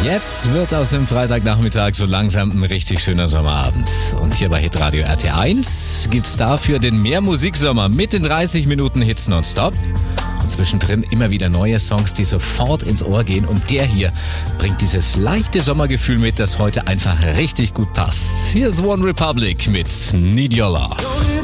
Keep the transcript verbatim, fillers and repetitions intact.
Jetzt wird aus dem Freitagnachmittag so langsam ein richtig schöner Sommerabend. Und hier bei Hitradio R T eins gibt's dafür den Mehr-Musik-Sommer mit den dreißig Minuten Hits nonstop. Und zwischendrin immer wieder neue Songs, die sofort ins Ohr gehen. Und der hier bringt dieses leichte Sommergefühl mit, das heute einfach richtig gut passt. Hier ist One Republic mit Need Your Love.